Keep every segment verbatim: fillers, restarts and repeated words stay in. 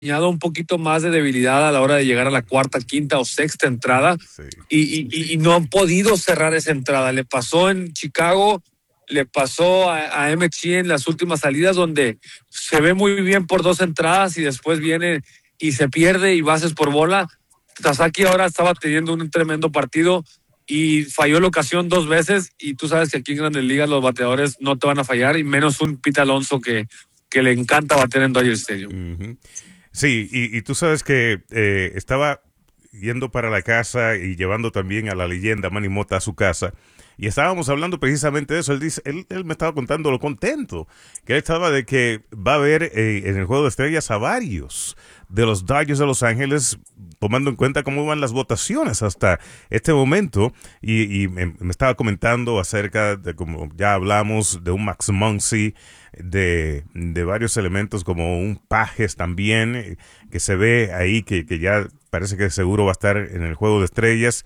enseñado un poquito más de debilidad a la hora de llegar a la cuarta, quinta o sexta entrada Sí. y, y, y no han podido cerrar esa entrada. Le pasó en Chicago, le pasó a, a M G en las últimas salidas donde se ve muy bien por dos entradas y después viene y se pierde y bases por bola. Sasaki ahora estaba teniendo un tremendo partido y falló la ocasión dos veces y tú sabes que aquí en Grandes Ligas los bateadores no te van a fallar y menos un Pete Alonso que, que le encanta bater en Dodger Stadium. Ujú. Sí, y, y tú sabes que eh, estaba yendo para la casa y llevando también a la leyenda Manny Mota a su casa. Y estábamos hablando precisamente de eso. Él dice, él, él me estaba contando lo contento que él estaba de que va a ver eh, en el juego de estrellas a varios de los Dodgers de Los Ángeles, tomando en cuenta cómo van las votaciones hasta este momento. Y, y me, me estaba comentando acerca de, como ya hablamos, de un Max Muncy, de, de varios elementos como un Pajes también, eh, que se ve ahí que, que ya parece que seguro va a estar en el juego de estrellas.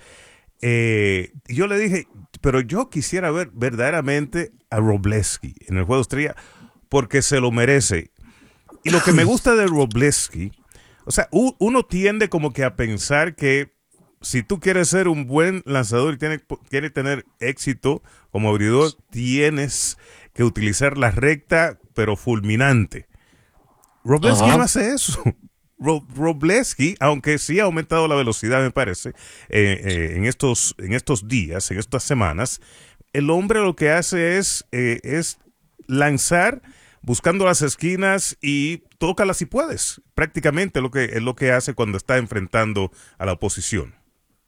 Eh, yo le dije, pero yo quisiera ver verdaderamente a Robleski en el juego de estrella porque se lo merece. Y lo que me gusta de Robleski, o sea, u- uno tiende como que a pensar que si tú quieres ser un buen lanzador y tienes, quieres tener éxito como abridor, tienes que utilizar la recta, pero fulminante. Robleski Ajá. no hace eso. Ro- Robleski, aunque sí ha aumentado la velocidad, me parece, eh, eh, en, estos, en estos días, en estas semanas, el hombre lo que hace es, eh, es lanzar buscando las esquinas y tócalas si puedes. Prácticamente lo que, es lo que hace cuando está enfrentando a la oposición.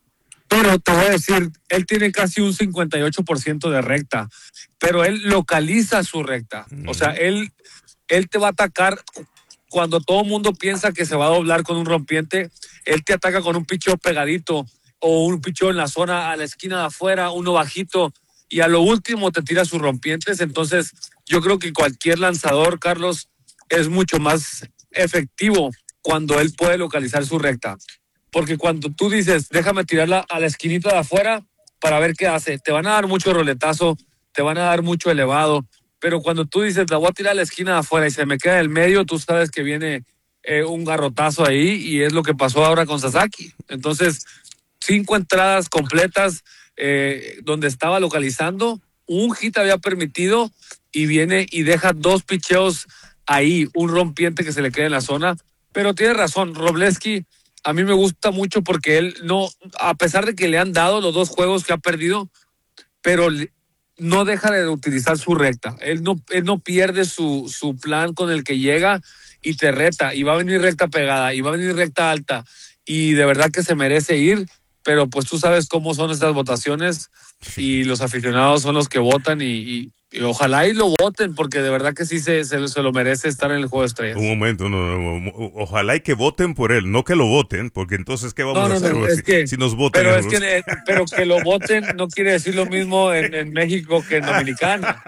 Pero te voy a decir, él tiene casi un cincuenta y ocho por ciento de recta, pero él localiza su recta. O sea, Ujú. él, él te va a atacar cuando todo el mundo piensa que se va a doblar con un rompiente, él te ataca con un picheo pegadito o un picheo en la zona a la esquina de afuera, uno bajito, y a lo último te tira sus rompientes. Entonces, yo creo que cualquier lanzador, Carlos, es mucho más efectivo cuando él puede localizar su recta. Porque cuando tú dices, déjame tirarla a la esquinita de afuera para ver qué hace, te van a dar mucho roletazo, te van a dar mucho elevado, pero cuando tú dices, la voy a tirar a la esquina de afuera y se me queda en el medio, tú sabes que viene eh, un garrotazo ahí y es lo que pasó ahora con Sasaki. Entonces, cinco entradas completas eh, donde estaba localizando, un hit había permitido y viene y deja dos picheos ahí, un rompiente que se le queda en la zona. Pero tiene razón, Robleski a mí me gusta mucho porque él no, a pesar de que le han dado los dos juegos que ha perdido, pero no deja de utilizar su recta. Él no, él no pierde su, su plan con el que llega y te reta, y va a venir recta pegada, y va a venir recta alta, y de verdad que se merece ir, pero pues tú sabes cómo son estas votaciones, y los aficionados son los que votan, y, y, y ojalá y lo voten, porque de verdad que sí se, se, se lo merece estar en el juego de Un estrellas. momento, no, no, no, ojalá y que voten por él, no que lo voten, porque entonces, ¿qué No, vamos a no, hacer no, si, es que, si nos votan pero a es que, los... eh, pero que lo voten no quiere decir lo mismo en, en México que en Dominicana.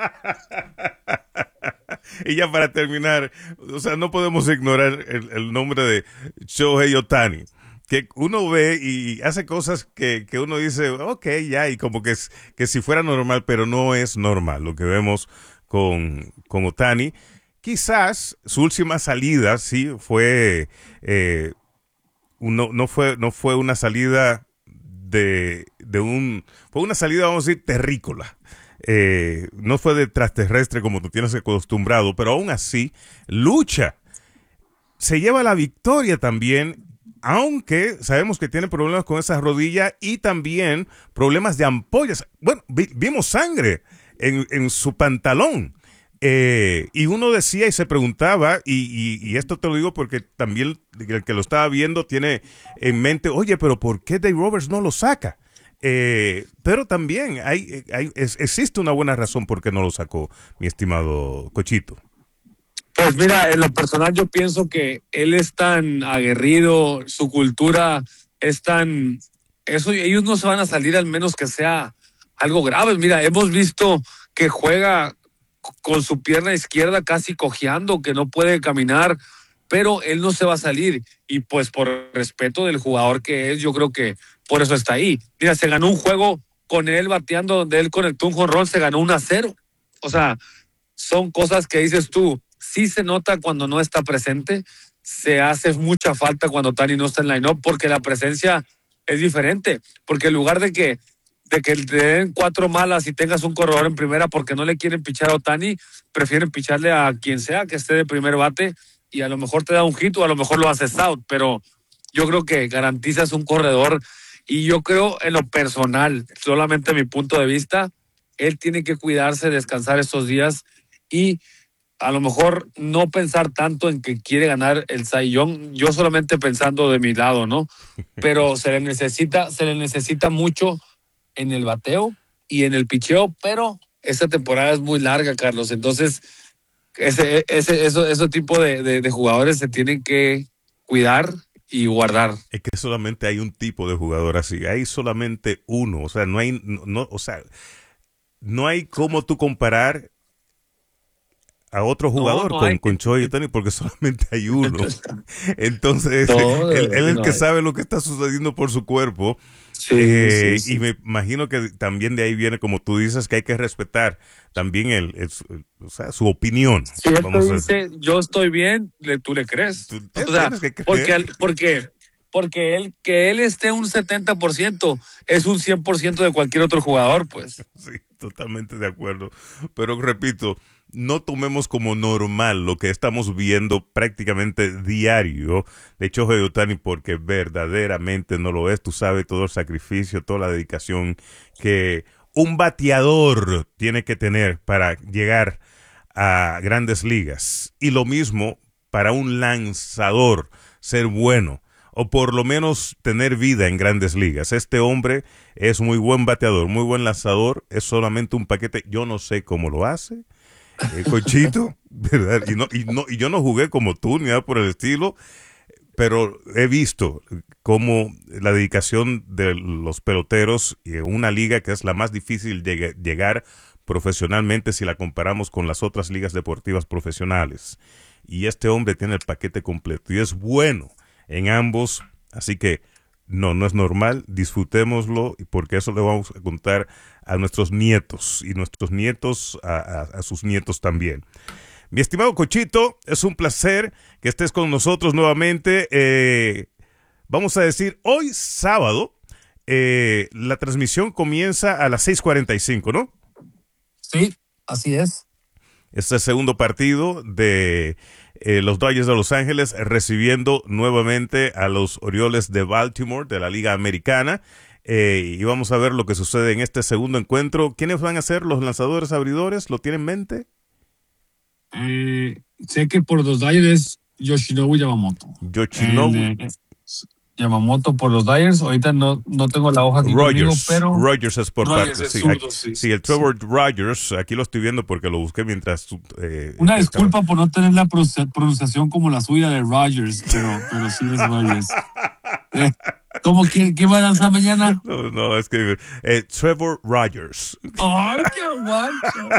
Y ya para terminar, o sea, no podemos ignorar el, el nombre de Shohei Ohtani, que uno ve y hace cosas que, que uno dice, ok, ya, y como que, es, que si fuera normal, pero no es normal lo que vemos con, con Ohtani. Quizás su última salida sí fue, eh, no, no fue, no fue una salida de, de un, fue una salida, vamos a decir, terrícola. Eh, no fue de trasterrestre como tú tienes acostumbrado, pero aún así, lucha. Se lleva la victoria también, aunque sabemos que tiene problemas con esa rodilla y también problemas de ampollas. Bueno, vi, vimos sangre en, en su pantalón. Eh, y uno decía y se preguntaba, y, y, y, esto te lo digo porque también el que lo estaba viendo tiene en mente, oye, pero ¿por qué Dave Roberts no lo saca? Eh, pero también hay, hay es, existe una buena razón por qué no lo sacó, mi estimado Cochito. Pues mira, en lo personal yo pienso que él es tan aguerrido, su cultura es tan... Eso, ellos no se van a salir al menos que sea algo grave. Mira, hemos visto que juega con su pierna izquierda casi cojeando, que no puede caminar, pero él no se va a salir. Y pues por respeto del jugador que es, yo creo que por eso está ahí. Mira, se ganó un juego con él bateando donde él conectó un jonrón, se ganó un a cero. O sea, son cosas que dices tú, sí se nota cuando no está presente, se hace mucha falta cuando Ohtani no está en line-up, porque la presencia es diferente, porque en lugar de que de que te den cuatro malas y tengas un corredor en primera porque no le quieren pichar a Ohtani, prefieren picharle a quien sea que esté de primer bate y a lo mejor te da un hit o a lo mejor lo haces out, pero yo creo que garantizas un corredor y yo creo en lo personal, solamente mi punto de vista, él tiene que cuidarse, descansar estos días y a lo mejor no pensar tanto en que quiere ganar el Cy Young, yo solamente pensando de mi lado, ¿no? Pero se le necesita, se le necesita mucho en el bateo y en el picheo, pero esta temporada es muy larga, Carlos. Entonces, ese, ese, eso, ese tipo de, de, de jugadores se tienen que cuidar y guardar. Es que solamente hay un tipo de jugador así, hay solamente uno, o sea, no hay, no, no o sea, no hay cómo tú comparar a otro jugador no, no con, con Shohei Ohtani porque solamente hay uno. Entonces, no, él, él es el que sabe lo que está sucediendo por su cuerpo. Sí, eh, sí, sí. Y me imagino que también de ahí viene, como tú dices, que hay que respetar también el, el, el o sea, su opinión. Si él te dice, yo estoy bien, le, tú le crees. Tú o sea, que porque, porque, porque él, que él esté un setenta por ciento es un cien por ciento de cualquier otro jugador, pues. Sí, totalmente de acuerdo. Pero repito, no tomemos como normal lo que estamos viendo prácticamente diario de Shohei Ohtani, porque verdaderamente no lo es. Tú sabes todo el sacrificio, toda la dedicación que un bateador tiene que tener para llegar a grandes ligas. Y lo mismo para un lanzador, ser bueno, o por lo menos tener vida en grandes ligas. Este hombre es muy buen bateador, muy buen lanzador, es solamente un paquete. Yo no sé cómo lo hace. Eh, Cochito, ¿verdad? Y, no, y, no, y yo no jugué como tú, ni nada por el estilo, pero he visto cómo la dedicación de los peloteros en una liga que es la más difícil de llegar profesionalmente si la comparamos con las otras ligas deportivas profesionales. Y este hombre tiene el paquete completo y es bueno en ambos, así que no, no es normal, disfrutémoslo, porque eso le vamos a contar a nuestros nietos y nuestros nietos a, a, a sus nietos también. Mi estimado Cochito, es un placer que estés con nosotros nuevamente. Eh, vamos a decir, hoy sábado, eh, la transmisión comienza a las seis cuarenta y cinco, ¿no? Sí, así es. Este es el segundo partido de eh, los Dodgers de Los Ángeles recibiendo nuevamente a los Orioles de Baltimore de la Liga Americana. Eh, y vamos a ver lo que sucede en este segundo encuentro. ¿Quiénes van a ser los lanzadores abridores? ¿Lo tienen en mente? Eh, sé que por los Dodgers es Yoshinobu Yamamoto. Yoshinobu eh, eh, Yamamoto por los Dodgers. Ahorita no, no tengo la hoja aquí Rogers, conmigo, pero Rogers es por Rogers parte. es Sí, zurdo, aquí, sí, sí, el Trevor sí. Rogers, aquí lo estoy viendo porque lo busqué mientras. Eh, Una disculpa estaba... por no tener la pronunciación como la suya de Rogers, pero, pero sí es Rogers. Eh, ¿Cómo quién, quién va a lanzar mañana? No, no, es que eh, Trevor Rogers. ¡Ay, qué guacho!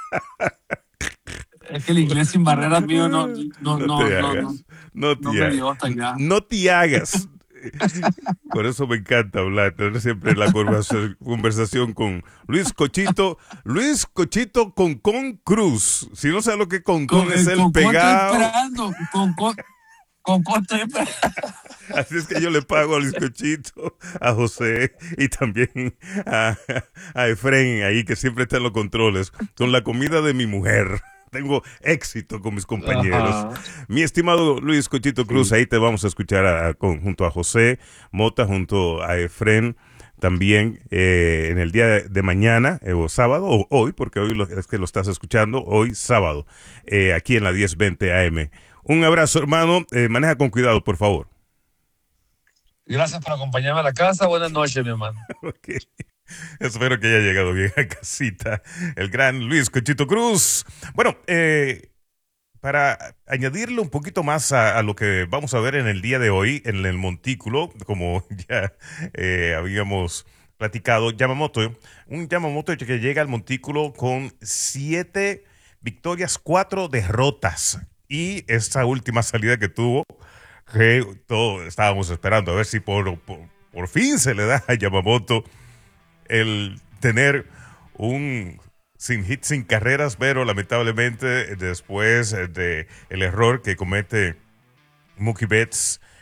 Es que el inglés sin barreras mío no, no, no, no te no, hagas. no, No te no hagas. me dio hasta allá. No te hagas. Por eso me encanta hablar, tener siempre la conversación con Luis Cochito, Luis Cochito Concón Cruz. Si no sabes lo que Concón es el pegado. Estoy esperando, Concón, Concón estoy esperando. Así es que yo le pago a Luis Cochito, a José y también a, a Efren ahí que siempre está en los controles con la comida de mi mujer. Tengo éxito con mis compañeros. Ajá. Mi estimado Luis Cochito Cruz, sí. Ahí te vamos a escuchar a, a, con, junto a José Mota, junto a Efren, también eh, en el día de, de mañana, eh, o sábado, o hoy, porque hoy lo, es que lo estás escuchando, hoy sábado, eh, aquí en la diez veinte A M. Un abrazo, hermano. Eh, maneja con cuidado, por favor. Gracias por acompañarme a la casa. Buenas noches, mi hermano. Okay. Espero que haya llegado bien a casita el gran Luis Cochito Cruz. Bueno, eh, para añadirle un poquito más a, a lo que vamos a ver en el día de hoy en el montículo, como ya eh, habíamos platicado, Yamamoto, un Yamamoto que llega al montículo con siete victorias, cuatro derrotas. Y esta última salida que tuvo, que todos estábamos esperando a ver si por, por, por fin se le da a Yamamoto el tener un sin hit, sin carreras, pero lamentablemente después de el error que comete Mookie Betts